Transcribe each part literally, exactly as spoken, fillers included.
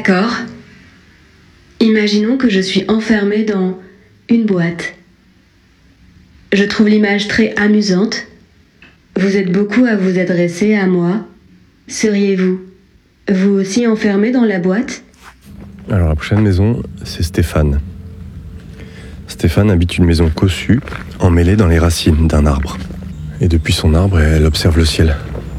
D'accord. Imaginons que je suis enfermée dans une boîte. Je trouve l'image très amusante. Vous êtes beaucoup à vous adresser à moi. Seriez-vous, vous aussi enfermé dans la boîte ? Alors la prochaine maison, c'est Stéphane. Stéphane habite une maison cossue, emmêlée dans les racines d'un arbre. Et depuis son arbre, elle observe le ciel.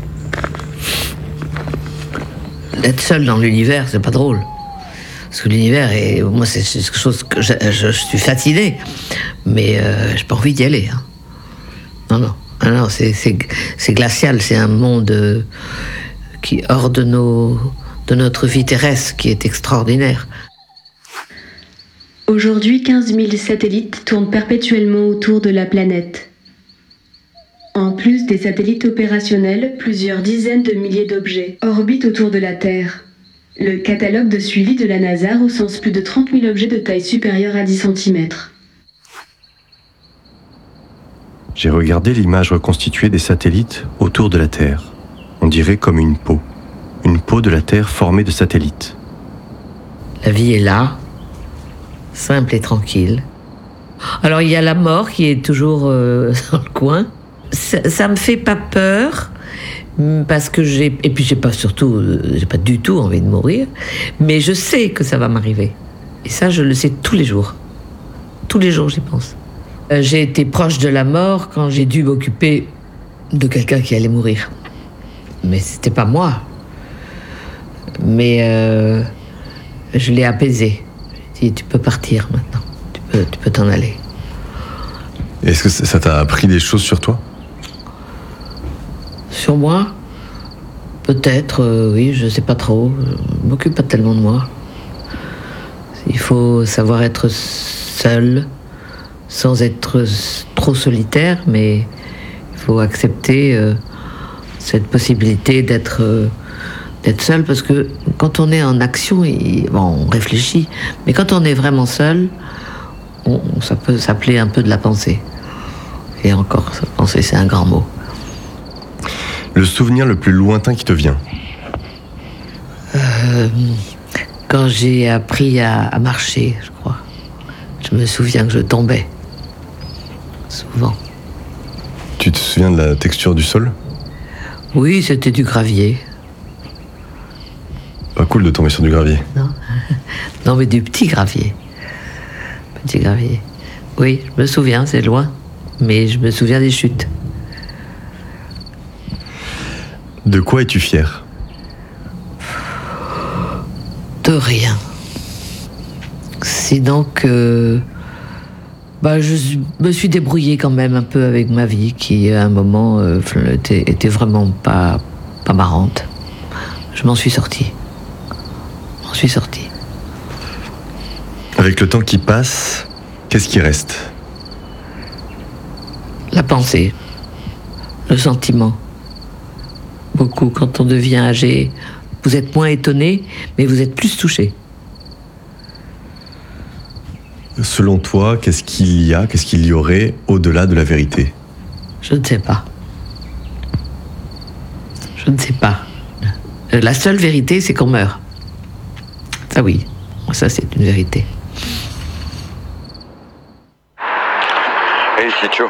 Être seul dans l'univers, c'est pas drôle. Parce que l'univers, est, moi, c'est quelque chose que je, je, je suis fasciné, mais euh, j'ai pas envie d'y aller. Hein. Non, non, non, non c'est, c'est, c'est glacial, c'est un monde euh, qui hors de, nos, de notre vie terrestre, qui est extraordinaire. Aujourd'hui, quinze mille satellites tournent perpétuellement autour de la planète. En plus des satellites opérationnels, plusieurs dizaines de milliers d'objets orbitent autour de la Terre. Le catalogue de suivi de la NASA recense plus de trente mille objets de taille supérieure à dix centimètres. J'ai regardé l'image reconstituée des satellites autour de la Terre. On dirait comme une peau. Une peau de la Terre formée de satellites. La vie est là, simple et tranquille. Alors il y a la mort qui est toujours euh, dans le coin. Ça, ça me fait pas peur. Parce que j'ai... Et puis j'ai pas surtout... J'ai pas du tout envie de mourir. Mais je sais que ça va m'arriver. Et ça, je le sais tous les jours. Tous les jours, j'y pense. Euh, j'ai été proche de la mort quand j'ai dû m'occuper de quelqu'un qui allait mourir. Mais c'était pas moi. Mais euh, je l'ai apaisé. J'ai dit, tu peux partir maintenant. Tu peux, tu peux t'en aller. Est-ce que ça t'a appris des choses sur toi ? Sur moi ? Peut-être, euh, oui, je sais pas trop. Je m'occupe pas tellement de moi. Il faut savoir être seul, sans être trop solitaire, mais il faut accepter euh, cette possibilité d'être, euh, d'être seul, parce que quand on est en action, il, bon, on réfléchit, mais quand on est vraiment seul, on, ça peut s'appeler un peu de la pensée. Et encore, penser, c'est un grand mot. Le souvenir le plus lointain qui te vient ? euh, Quand j'ai appris à, à marcher, je crois. Je me souviens que je tombais. Souvent. Tu te souviens de la texture du sol ? Oui, c'était du gravier. Pas cool de tomber sur du gravier. Non, non mais du petit gravier. Petit gravier. Oui, je me souviens, c'est loin. Mais je me souviens des chutes. De quoi es-tu fier ? De rien. Sinon que... Bah, je me suis débrouillée quand même un peu avec ma vie, qui à un moment euh, était, était vraiment pas, pas marrante. Je m'en suis sortie. Je m'en suis sortie. Avec le temps qui passe, qu'est-ce qui reste ? La pensée, le sentiment. Beaucoup, quand on devient âgé, vous êtes moins étonné, mais vous êtes plus touché. Selon toi, qu'est-ce qu'il y a, qu'est-ce qu'il y aurait au-delà de la vérité ? Je ne sais pas. Je ne sais pas. La seule vérité, c'est qu'on meurt. Ça oui, ça c'est une vérité. Hey Chicho.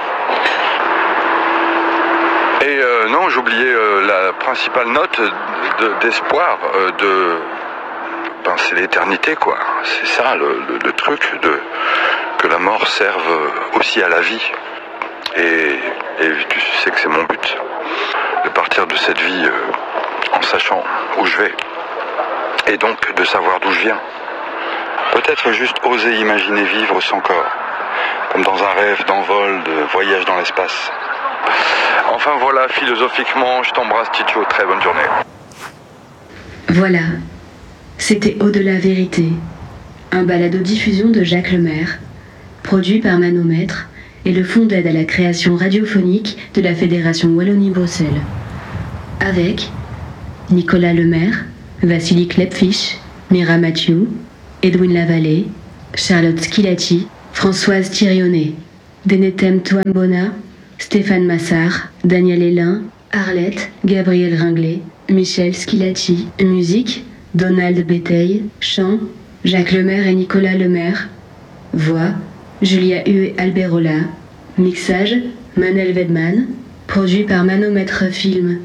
Et euh, non, j'oubliais euh, la principale note de, d'espoir euh, de... Ben, c'est l'éternité, quoi. C'est ça, le, le, le truc, de, que la mort serve aussi à la vie. Et, et tu sais que c'est mon but, de partir de cette vie euh, en sachant où je vais. Et donc de savoir d'où je viens. Peut-être juste oser imaginer vivre sans corps. Comme dans un rêve d'envol, de voyage dans l'espace. Enfin voilà, philosophiquement, je t'embrasse Chicho, très bonne journée. Voilà, c'était Au-delà vérité, un balado-diffusion de Jacques Lemaire, produit par Manomètre et le Fonds d'aide à la création radiophonique de la Fédération Wallonie-Bruxelles. Avec Nicolas Lemaire, Vassili Klepfish, Mira Mathieu, Edwin Lavallée, Charlotte Schilati, Françoise Thirionnet, Denetem Touambona, Stéphane Massard, Daniel Hélin, Arlette, Gabriel Ringlet, Michel Schilati. Musique, Donald Béteille, chant, Jacques Lemaire et Nicolas Lemaire. Voix, Julia Hu et Albert Rolla. Mixage, Manel Wedman. Produit par Manomètre Film.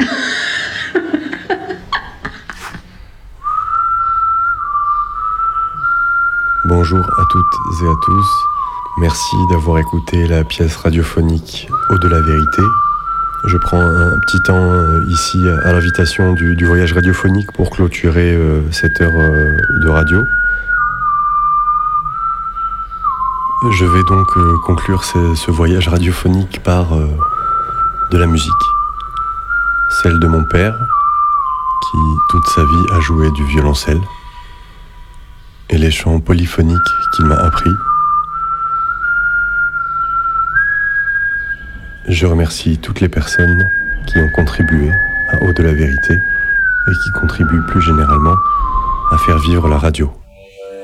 Bonjour à toutes et à tous. Merci d'avoir écouté la pièce radiophonique Au-delà vérité. Je prends un petit temps ici à l'invitation du, du voyage radiophonique pour clôturer euh, cette heure euh, de radio. Je vais donc euh, conclure ce, ce voyage radiophonique par euh, de la musique. Celle de mon père, qui toute sa vie a joué du violoncelle, et les chants polyphoniques qu'il m'a appris. Je remercie toutes les personnes qui ont contribué à Au-delà vérité et qui contribuent plus généralement à faire vivre la radio.